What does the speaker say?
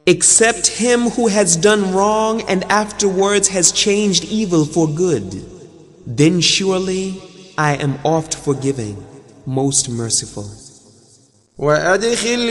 except him who has done wrong and afterwards has changed evil for good. Then surely I am oft forgiving, most merciful. وأدخل